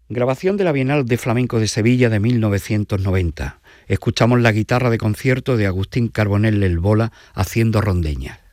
Grabación de la Bienal de Flamenco de Sevilla de 1990. Escuchamos la guitarra de concierto de Agustín Carbonell El Bola haciendo rondeñas.